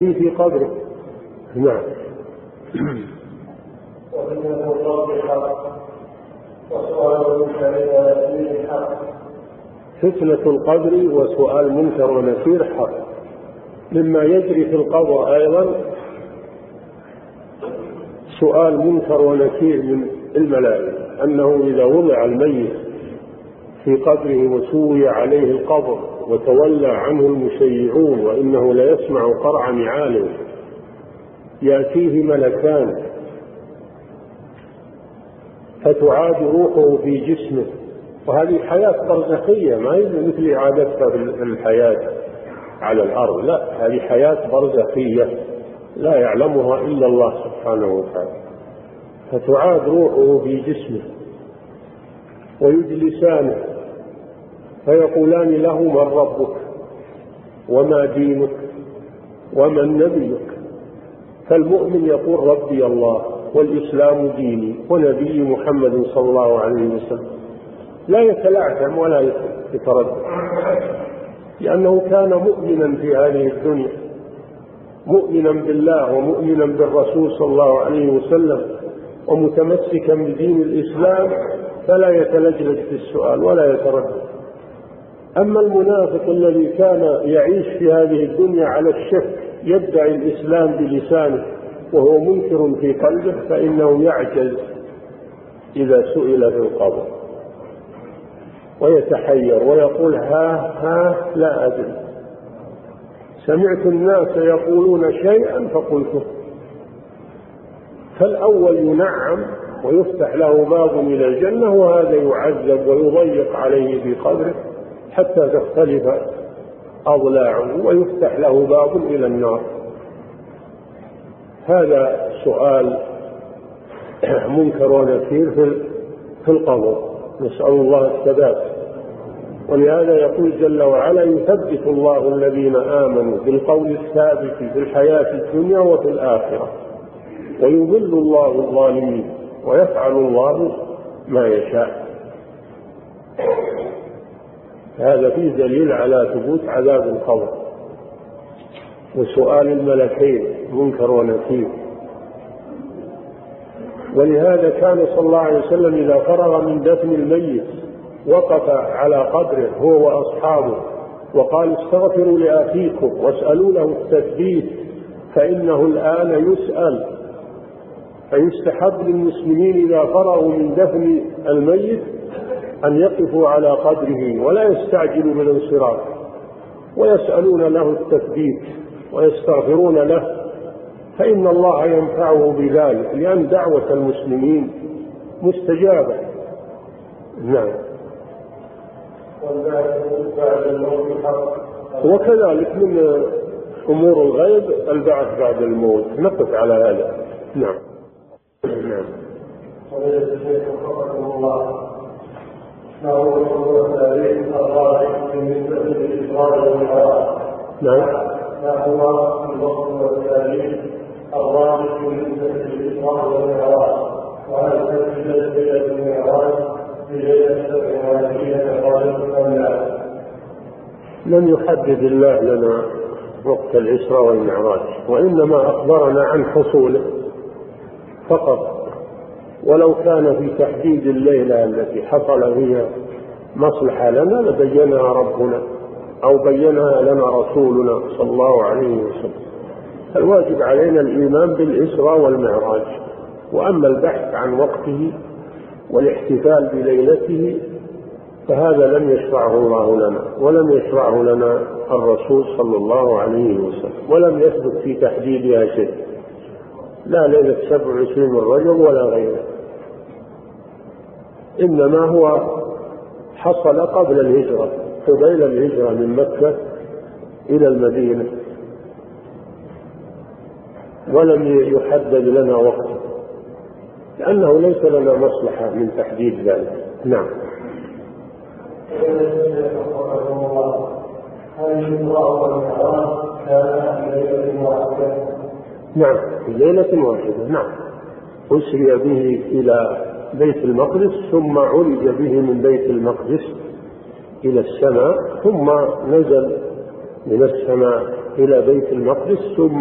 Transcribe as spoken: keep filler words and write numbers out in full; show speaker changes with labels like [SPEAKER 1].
[SPEAKER 1] في قبره. نعم.
[SPEAKER 2] وفتنة القبر حق وسؤال المنكر حق.
[SPEAKER 1] فتنة القبر وسؤال منكر ونكير حق. مما يجري في القبر أيضا سؤال منكر ونكير من الملائكة، أنه إذا وضع الميت في قبره وسوي عليه القبر وتولى عنه المشيعون وإنه لا يسمع قرع نعاله، يأتيه ملكان فتعاد روحه في جسمه، وهذه حياة برزخية ما هي مثل إعادتها في الحياة على الأرض، لا، هذه حياة برزخية لا يعلمها إلا الله سبحانه وتعالى. فتعاد روحه في جسمه ويجلسانه فيقولان له: من ربك وما دينك ومن نبيك؟ فالمؤمن يقول: ربي الله والإسلام ديني ونبي محمد صلى الله عليه وسلم، لا يتلعثم ولا يتردد، لأنه كان مؤمنا في هذه الدنيا، مؤمنا بالله ومؤمنا بالرسول صلى الله عليه وسلم ومتمسكا بدين الإسلام، فلا يتلجلج في السؤال ولا يتردد. أما المنافق الذي كان يعيش في هذه الدنيا على الشك، يدعي الإسلام بلسانه وهو منكر في قلبه، فإنه يعجز إذا سئل في القبر ويتحير ويقول: ها ها لا أدري، سمعت الناس يقولون شيئا فقلته. فالأول ينعم ويفتح له باب إلى الجنة، وهذا يعذب ويضيق عليه في قبره حتى تختلف أضلاعه ويفتح له باب إلى النار. هذا سؤال منكر ونكير في القبر، نسأل الله الثبات. ولهذا يقول جل وعلا: يثبت الله الذين آمنوا بالقول الثابت في الحياة الدنيا وفي الآخرة ويضل الله الظالمين ويفعل الله ما يشاء. هذا فيه دليل على ثبوت عذاب القبر وسؤال الملكين منكر ونكير. ولهذا كان صلى الله عليه وسلم إذا فرغ من دفن الميت وقف على قبره هو وأصحابه وقال: استغفروا لأخيكم واسألوا له التثبيت فإنه الآن يسأل. فيستحب للمسلمين إذا فرغوا من دفن الميت أن يقفوا على قبره ولا يستعجلوا بالانصراف، ويسألون له التثبيت ويستغفرون له، فإن الله ينفعه بذلك، لأن دعوة المسلمين مستجابة. نعم. وكذلك من أمور الغيب البعث بعد الموت، نقف على هذا. نعم. نعم. نعم.
[SPEAKER 2] ما هو الوقت والتاريخ الرابط من الإسراء والمعراج، وهل تسجل ليلة المعراج بليلة سبع وعشرين خالصة أم لا؟
[SPEAKER 1] لم يحدد الله لنا وقت الإسراء والمعراج، وإنما أخبرنا عن حصوله فقط. ولو كان في تحديد الليلة التي حصل فيها مصلحة لنا لبينها ربنا أو بينها لنا رسولنا صلى الله عليه وسلم. الواجب علينا الإيمان بالإسراء والمعراج، وأما البحث عن وقته والاحتفال بليلته فهذا لم يشرعه الله لنا ولم يشرعه لنا الرسول صلى الله عليه وسلم، ولم يثبت في تحديدها شيء، لا ليلة سبع وعشرين من رجب ولا غيره، إنما هو حصل قبل الهجرة، قبيل الهجرة من مكة إلى المدينة، ولم يحدد لنا وقت لأنه ليس لنا مصلحة من تحديد ذلك. نعم. نعم، في ليلة واحدة. نعم، أسري به إلى بيت المقدس ثم عرج به من بيت المقدس إلى السماء ثم نزل من السماء إلى بيت المقدس ثم